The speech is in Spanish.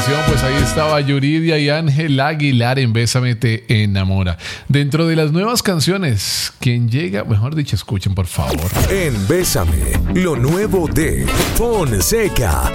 Pues ahí estaba Yuridia y Ángel Aguilar en Bésame te enamora. Dentro de las nuevas canciones, quien llega, mejor dicho, escuchen por favor. En Bésame, lo nuevo de Fonseca.